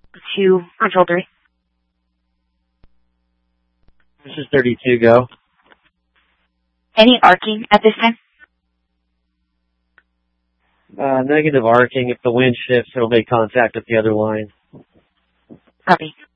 to Control 3. This is 32, go. Any arcing at this time? Negative arcing. If the wind shifts, it'll make contact with the other line. Copy.